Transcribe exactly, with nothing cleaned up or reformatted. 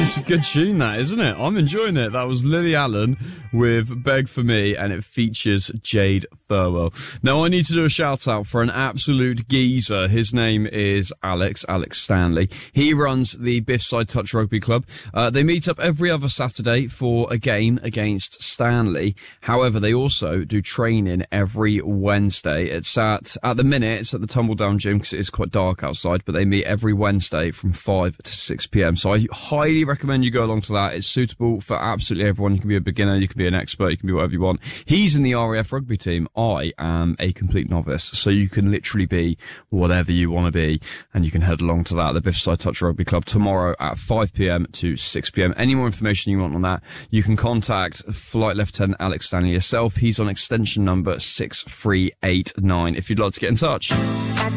It's a good tune, that, isn't it? I'm enjoying it. That was Lily Allen with Beg For Me, and it features Jade Thirlwell. Now, I need to do a shout-out for an absolute geezer. His name is Alex, Alex Stanley. He runs the Biffside Touch Rugby Club. Uh, they meet up every other Saturday for a game against Stanley. However, they also do training every Wednesday. It's at, at the minute, it's at the Tumbledown Gym because it is quite dark outside, but they meet every Wednesday from five to six p.m. So I highly recommend you go along to that. It's suitable for absolutely everyone. You can be a beginner, you can be an expert, you can be whatever you want. He's in the R A F rugby team. I am a complete novice, so you can literally be whatever you want to be, and you can head along to that, the Biffside Touch Rugby Club, tomorrow at five p.m. to six p.m. Any more information you want on that, you can contact Flight Lieutenant Alex Stanley yourself. He's on extension number six three eight nine if you'd like to get in touch.